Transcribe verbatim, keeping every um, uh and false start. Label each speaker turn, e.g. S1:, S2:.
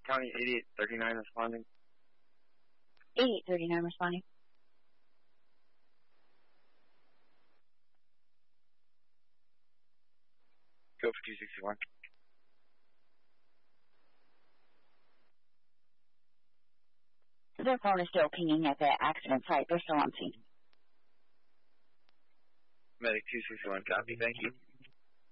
S1: County eighty-eight thirty-nine responding.
S2: eighty-eight thirty-nine responding.
S1: Go for two sixty-one.
S2: Their phone is still pinging at the accident site. They're still on scene.
S1: Medic two sixty-one, copy, thank you.